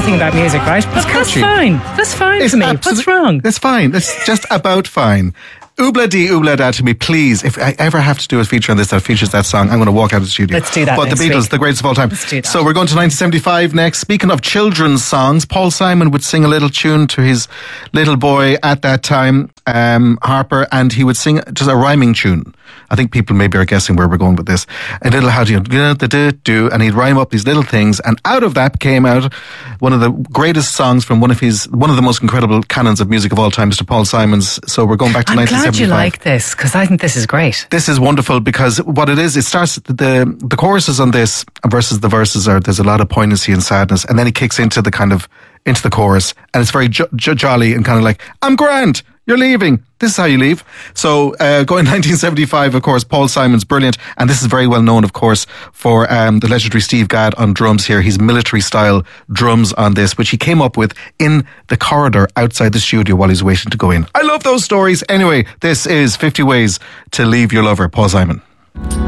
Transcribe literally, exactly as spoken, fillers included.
nothing about music, right? But that's fine. That's fine It's to me. absolute- What's wrong? It's fine. It's just about fine. Oobla dee, oobla da to me, please. If I ever have to do a feature on this that features that song, I'm going to walk out of the studio. Let's do that But next the Beatles, week. the greatest of all time. Let's do that. So we're going to nineteen seventy-five next. Speaking of children's songs, Paul Simon would sing a little tune to his little boy at that time, um, Harper, and he would sing just a rhyming tune. I think people maybe are guessing where we're going with this. A little how do you do, do, do, and he'd rhyme up these little things, and out of that came out one of the greatest songs from one of his, one of the most incredible canons of music of all time, Mister Paul Simon's. So we're going back to I'm nineteen glad seventy-five. you like this, because I think this is great. This is wonderful because what it is, it starts, the the choruses on this versus the verses are, there's a lot of poignancy and sadness, and then he kicks into the kind of, into the chorus, and it's very jo- jo- jolly and kind of like, I'm grand, you're leaving, this is how you leave. So uh, going nineteen seventy-five, of course, Paul Simon's brilliant, and this is very well known, of course, for um, the legendary Steve Gadd on drums here. He's military style drums on this, which he came up with in the corridor outside the studio while he's waiting to go in. I love those stories. Anyway, this is fifty Ways to Leave Your Lover, Paul Simon.